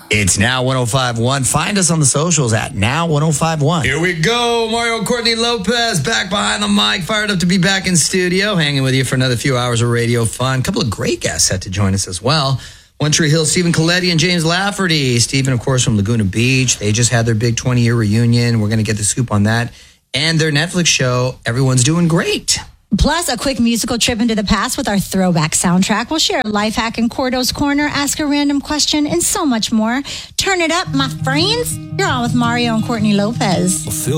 It's Now 105.1. Find us on the socials at Now 105.1. Here we go. Mario and Courtney Lopez back behind the mic, fired up to be back in studio, hanging with you for another few hours of radio fun. A couple of great guests set to join us as well. One Tree Hill, Stephen Colletti and James Lafferty. Stephen, of course, from Laguna Beach. They just had their big 20-year reunion. We're going to get the scoop on that. And their Netflix show, Everyone's Doing Great. Plus, a quick musical trip into the past with our throwback soundtrack. We'll share a life hack in Cordo's Corner, ask a random question, and so much more. Turn it up, my friends. You're on with Mario and Courtney Lopez.